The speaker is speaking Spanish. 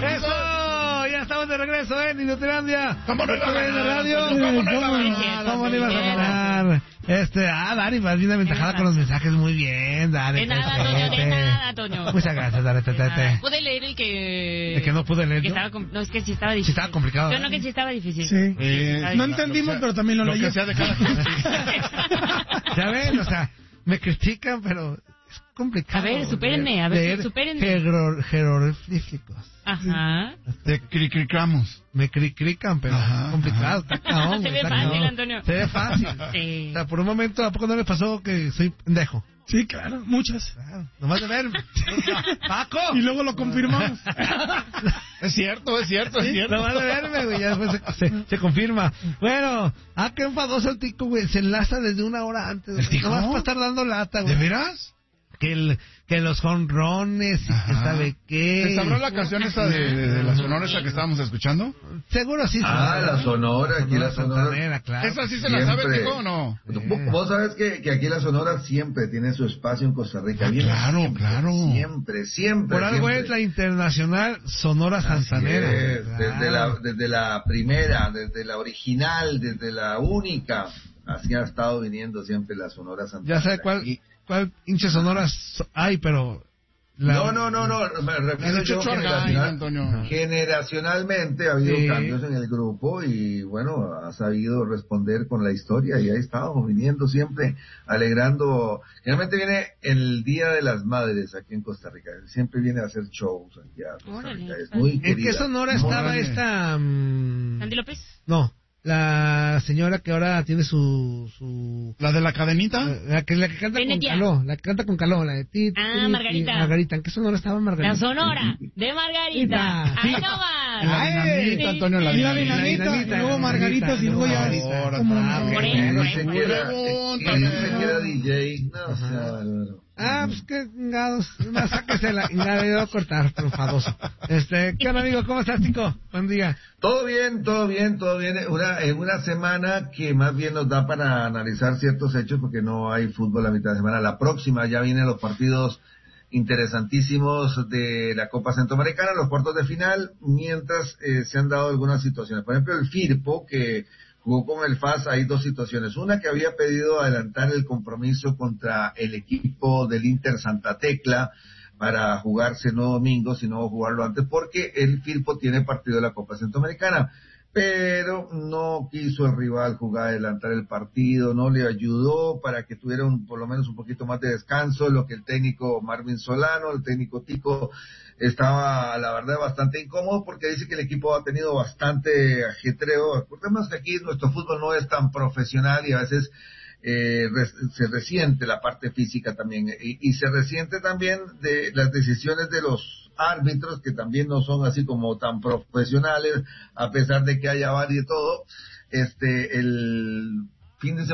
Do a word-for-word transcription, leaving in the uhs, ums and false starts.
¡Eso! Ya estamos de regreso en Inutilandia. ¿Cómo no iba a ganar? Radio? ¿Cómo no iba a ganar? ¿Cómo no ibas a ganar? Este, ah, Dani, vas bien aventajada con los mensajes. Muy bien, Dani. De nada, Toño, de nada, Toño. Muchas gracias, Dani. Te, te, te. Pude leer el que... ¿El que no pude leer que yo? estaba com... No, es que sí estaba difícil. Sí estaba complicado. Yo no, que sí estaba difícil. Sí. Sí, Eh, estaba no difícil. entendimos, pero también lo, Lo leí. que sea de cada quien. Ya ven, o sea, me critican, pero es complicado. A ver, supérenme, a ver, leer supérenme. jeror- jeroglíficos. Ajá. Te cricricamos. Me cricrican, pero Ajá, es complicado. Está cabrón, Se ve está fácil, cabrón. Antonio. Se ve fácil. Sí. O sea, por un momento, ¿a poco no le pasó que soy pendejo? Sí, claro, muchas. Claro, nomás de ver. ¡Paco! Y luego lo confirmamos. Es cierto, es cierto, es cierto. Nomás de verme, güey, ya después se, se, se confirma. Bueno, ah, qué enfadoso el tico, güey. Se enlaza desde una hora antes. ¿El tico? Nomás para estar dando lata, güey. ¿De veras? Que, el, que los jonrones y que Ajá. sabe qué. ¿Te sabrá la canción esa de, de, de la Sonora esa que estábamos escuchando? Seguro sí. Ah, sabe. la Sonora, aquí la Sonora. Santanera, claro. ¿Esa sí se la sabe, Siempre. Tico, o no? Vos- Vos sabés que, que aquí la Sonora siempre tiene su espacio en Costa Rica. Ah, Viene claro, siempre, claro. Siempre, siempre. Por algo siempre. es la internacional Sonora Así Santanera. es, Claro. desde, la, desde la primera, desde la original, desde la única. Así ha estado viniendo siempre la Sonora Santanera. Ya sabe cuál, Y- cuál hincha sonoras so- hay, pero... la- No, no, no, no, me refiero La de yo Chucho Argay, generacional- Antonio. generacionalmente ha habido Sí. cambios en el grupo y bueno, ha sabido responder con la historia y ahí estamos viniendo siempre, alegrando. Generalmente viene el Día de las Madres aquí en Costa Rica, siempre viene a hacer shows aquí a Costa Órale, Rica, es está muy bien. ¿En querida. qué Sonora Muy estaba bien. esta...? mm, ¿Andy López? No, la señora que ahora tiene su... su ¿La de la cadenita? la, que, la que canta Venetia. con caló, la que canta con caló, la de ti. Ah, ti, ti, Margarita. Margarita, ¿en qué Sonora estaba Margarita? La Sonora de Margarita. Sí. Ahí no va. La Ay, dinamita, Antonio, la Y la dinamita. dinamita, dinamita, y luego la margaritas, y luego ya... Ahora, como- ah, Por Que eso, por dice eso. que era- Pregúntale. que dice que era D J, no, o sea, bárbaro. Ah, pues qué chingados. Más sáquese la la debo cortar, por famoso. Este, ¿qué onda, amigo? ¿Cómo estás, Tico? Buen día. Todo bien, todo bien, todo bien. Una, en una semana que más bien nos da para analizar ciertos hechos porque no hay fútbol la mitad de semana. La próxima ya vienen los partidos interesantísimos de la Copa Centroamericana, los cuartos de final, mientras eh, se han dado algunas situaciones. Por ejemplo, el Firpo, que jugó con el F A S, hay dos situaciones. Una que había pedido adelantar el compromiso contra el equipo del Inter Santa Tecla para jugarse no domingo, sino jugarlo antes, porque el Firpo tiene partido de la Copa Centroamericana. Pero no quiso el rival jugar, adelantar el partido, no le ayudó para que tuviera un, por lo menos un poquito más de descanso, lo que el técnico Marvin Solano, el técnico Tico, estaba, la verdad, bastante incómodo porque dice que el equipo ha tenido bastante ajetreo. Recordemos que aquí nuestro fútbol no es tan profesional y a veces eh, res, se resiente la parte física también y, y se resiente también de las decisiones de los árbitros que también no son así como tan profesionales a pesar de que haya varios y todo. Este, el fin de semana